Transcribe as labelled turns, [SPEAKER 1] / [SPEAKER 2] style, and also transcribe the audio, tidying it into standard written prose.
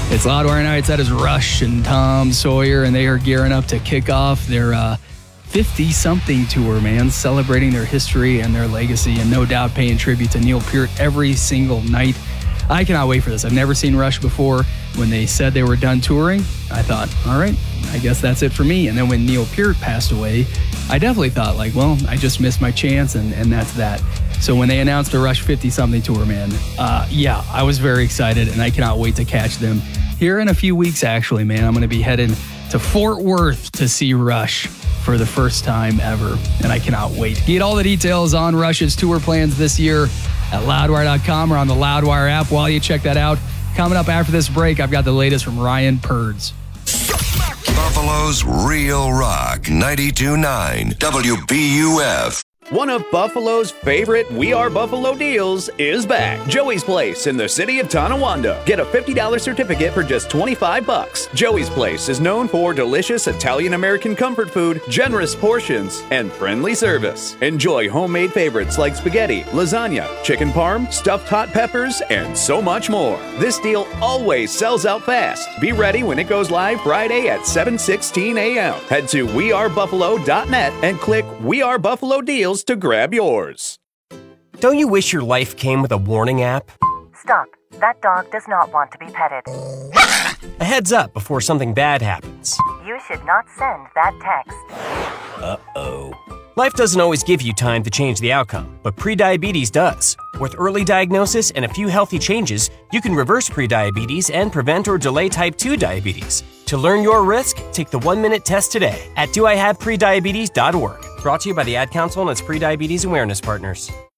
[SPEAKER 1] It's Loudwire Nights. That is Rush and Tom Sawyer, and they are gearing up to kick off their 50-something tour, man, celebrating their history and their legacy, and no doubt paying tribute to Neil Peart every single night. I cannot wait for this. I've never seen Rush before. When they said they were done touring, I thought, all right, I guess that's it for me. And then when Neil Peart passed away, I definitely thought, like, well, I just missed my chance, and that's that. So when they announced the Rush 50-something tour, man, I was very excited, and I cannot wait to catch them here in a few weeks, actually, man. I'm going to be heading to Fort Worth to see Rush for the first time ever, and I cannot wait. Get all the details on Rush's tour plans this year at Loudwire.com or on the Loudwire app. While you check that out, coming up after this break, I've got the latest from Ryan Purds.
[SPEAKER 2] Buffalo's Real Rock 92.9 WBUF.
[SPEAKER 3] One of Buffalo's favorite We Are Buffalo deals is back. Joey's Place in the city of Tonawanda. Get a $50 certificate for just $25. Joey's Place is known for delicious Italian-American comfort food, generous portions, and friendly service. Enjoy homemade favorites like spaghetti, lasagna, chicken parm, stuffed hot peppers, and so much more. This deal always sells out fast. Be ready when it goes live Friday at 7:16 a.m. Head to wearebuffalo.net and click We Are Buffalo Deals to grab yours.
[SPEAKER 4] Don't you wish your life came with a warning app?
[SPEAKER 5] Stop. That dog does not want to be petted.
[SPEAKER 4] A heads up before something bad happens.
[SPEAKER 5] You should not send that text.
[SPEAKER 4] Uh-oh. Life doesn't always give you time to change the outcome, but prediabetes does. With early diagnosis and a few healthy changes, you can reverse prediabetes and prevent or delay type 2 diabetes. To learn your risk, take the 1-minute test today at doihaveprediabetes.org. Brought to you by the Ad Council and its Prediabetes Awareness Partners.